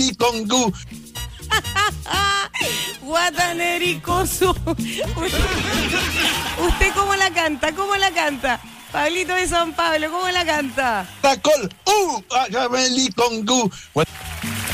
Guatanericongu. Guatanericoso. ¿Usted cómo la canta? ¿Cómo la canta? Pablito de San Pablo, ¿cómo la canta? Tacol. Guatanericongu.